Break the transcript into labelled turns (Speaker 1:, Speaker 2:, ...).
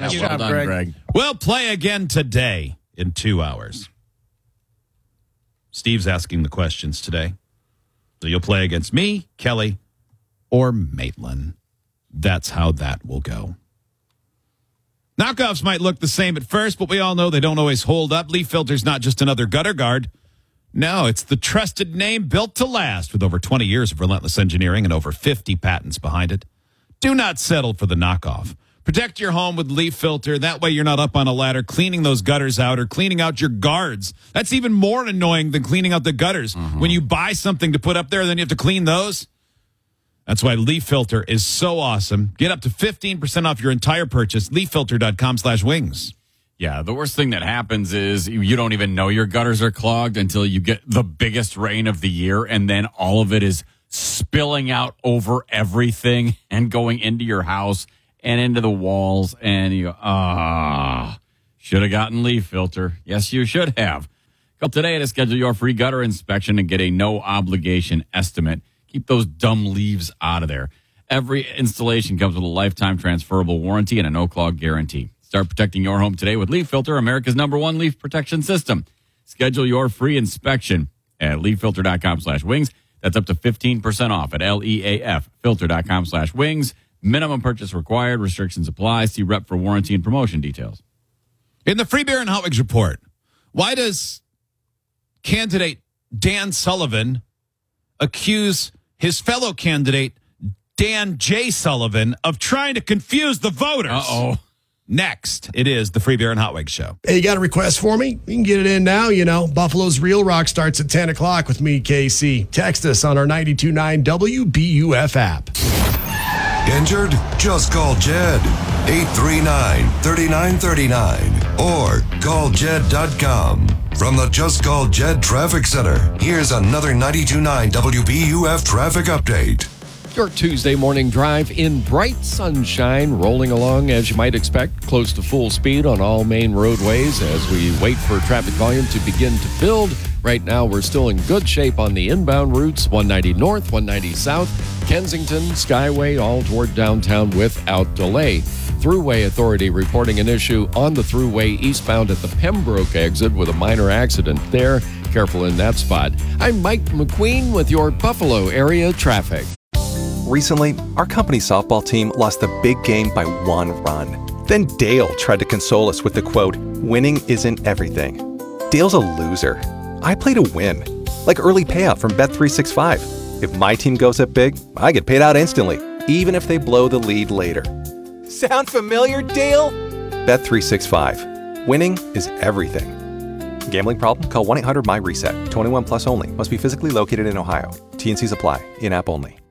Speaker 1: Nice
Speaker 2: well
Speaker 1: job,
Speaker 2: done, Greg.
Speaker 3: We'll play again today in 2 hours. Steve's asking the questions today. So you'll play against me, Kelly, or Maitland. That's how that will go. Knockoffs might look the same at first, but we all know they don't always hold up. Leaf Filter's not just another gutter guard. No, it's the trusted name built to last with over 20 years of relentless engineering and over 50 patents behind it. Do not settle for the knockoff. Protect your home with Leaf Filter. That way you're not up on a ladder cleaning those gutters out or cleaning out your guards. That's even more annoying than cleaning out the gutters. When you buy something to put up there, then you have to clean those. That's why Leaf Filter is so awesome. Get up to 15% off your entire purchase. LeafFilter.com/wings.
Speaker 2: Yeah, the worst thing that happens is you don't even know your gutters are clogged until you get the biggest rain of the year, and then all of it is spilling out over everything and going into your house and into the walls, and you go, should have gotten Leaf Filter. Yes, you should have. Call today to schedule your free gutter inspection and get a no-obligation estimate. Keep those dumb leaves out of there. Every installation comes with a lifetime transferable warranty and a no-clog guarantee. Start protecting your home today with Leaf Filter, America's #1 leaf protection system. Schedule your free inspection at LeafFilter.com/wings. That's up to 15% off at LeafFilter.com/wings. Minimum purchase required. Restrictions apply. See rep for warranty and promotion details.
Speaker 3: In the Free Beer and Hot Wings report, why does candidate Dan Sullivan accuse his fellow candidate Dan J. Sullivan of trying to confuse the voters?
Speaker 2: Uh-oh.
Speaker 3: Next, it is the Free Beer and Hot Wings show.
Speaker 1: Hey, you got a request for me? You can get it in now, Buffalo's Real Rock starts at 10 o'clock with me, KC. Text us on our 92.9 WBUF app.
Speaker 4: Injured? Just call Jed. 839-3939 or call Jed.com. From the Just Call Jed Traffic Center, here's another 92.9 WBUF traffic update.
Speaker 5: Your Tuesday morning drive in bright sunshine, rolling along as you might expect, close to full speed on all main roadways as we wait for traffic volume to begin to build. Right now, we're still in good shape on the inbound routes, 190 north, 190 south, Kensington, Skyway, all toward downtown without delay. Thruway Authority reporting an issue on the Thruway eastbound at the Pembroke exit with a minor accident there. Careful in that spot. I'm Mike McQueen with your Buffalo area traffic.
Speaker 6: Recently, our company softball team lost the big game by 1 run. Then Dale tried to console us with the quote, "Winning isn't everything." Dale's a loser. I play to win, like early payout from Bet365. If my team goes up big, I get paid out instantly, even if they blow the lead later. Sound familiar, Dale? Bet365. Winning is everything. Gambling problem? Call 1-800-MY-RESET. 21 plus only. Must be physically located in Ohio. T&Cs apply. In-app only.